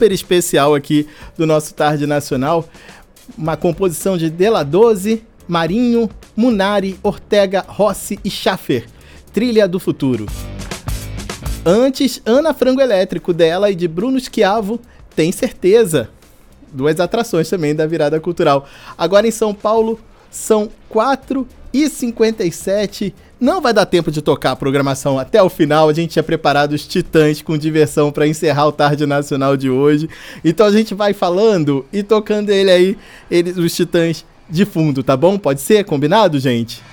super especial aqui do nosso Tarde Nacional. Uma composição de Della Doze, Marinho, Munari, Ortega, Rossi e Schaffer. Trilha do Futuro. Antes, Ana Frango Elétrico, dela e de Bruno Schiavo, Tem Certeza. 2 atrações também da virada cultural. Agora em São Paulo, são 4h57. Não vai dar tempo de tocar a programação até o final. A gente tinha preparado os Titãs com diversão para encerrar o Tarde Nacional de hoje. Então a gente vai falando e tocando ele aí, os Titãs de fundo, tá bom? Pode ser? Combinado, gente?